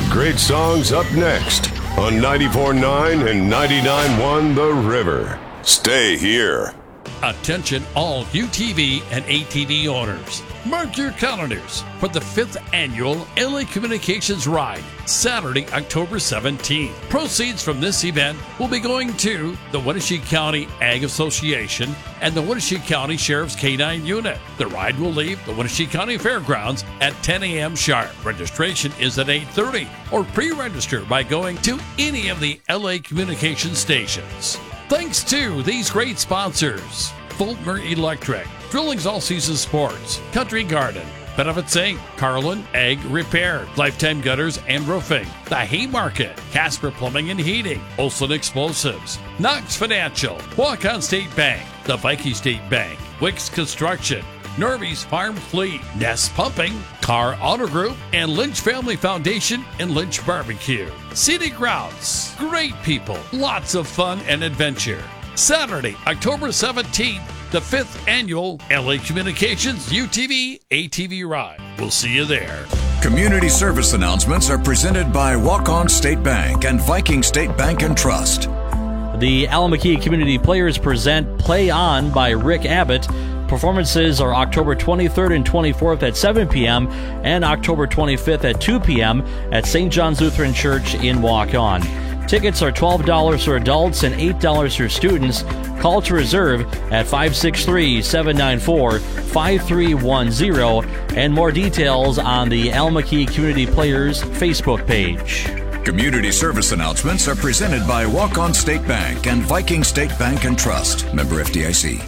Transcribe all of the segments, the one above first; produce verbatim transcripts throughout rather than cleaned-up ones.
great songs up next on ninety-four point nine and ninety-nine point one The River. Stay here. Attention all U T V and A T V owners. Mark your calendars for the fifth annual L A Communications Ride, Saturday, October seventeenth. Proceeds from this event will be going to the Wenatchee County Ag Association and the Wenatchee County Sheriff's K nine Unit. The ride will leave the Wenatchee County Fairgrounds at ten a.m. sharp. Registration is at eight thirty, or pre-register by going to any of the L A Communications stations. Thanks to these great sponsors: Fulmer Electric, Drillings All Season Sports, Country Garden, Benefits Incorporated, Carlin Ag Repair, Lifetime Gutters and Roofing, The Haymarket, Casper Plumbing and Heating, Olson Explosives, Knox Financial, Walk-On State Bank, the Viking State Bank, Wicks Construction, Norby's Farm Fleet, Nest Pumping, Carr Auto Group, and Lynch Family Foundation and Lynch Barbecue. Scenic Routes, great people, lots of fun and adventure. Saturday, October seventeenth, the fifth annual L A Communications U T V A T V Ride. We'll see you there. Community service announcements are presented by Walk-On State Bank and Viking State Bank and Trust. The Alameda Community Players present Play On by Rick Abbott. Performances are October twenty-third and twenty-fourth at seven p.m. and October twenty-fifth at two p.m. at Saint John's Lutheran Church in Walk-On. Tickets are twelve dollars for adults and eight dollars for students. Call to reserve at five six three, seven nine four, five three one zero and more details on the Alameda Community Players Facebook page. Community service announcements are presented by Walk-On State Bank and Viking State Bank and Trust. Member F D I C.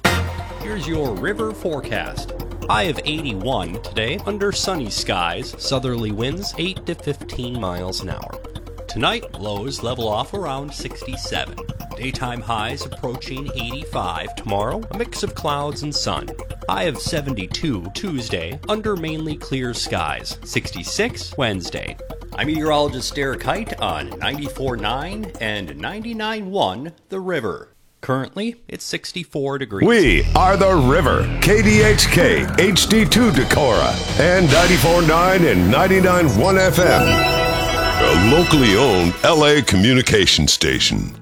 Here's your river forecast. High of eighty-one today under sunny skies. Southerly winds eight to fifteen miles an hour. Tonight, lows level off around sixty-seven. Daytime highs approaching eighty-five. Tomorrow, a mix of clouds and sun. High of seventy-two Tuesday under mainly clear skies. sixty-six Wednesday. I'm meteorologist Derek Height on ninety-four point nine and ninety-nine point one The River. Currently, it's sixty-four degrees. We are The River, K D H K, H D two Decorah, and ninety-four point nine and ninety-nine point one F M. A locally owned L A communication station.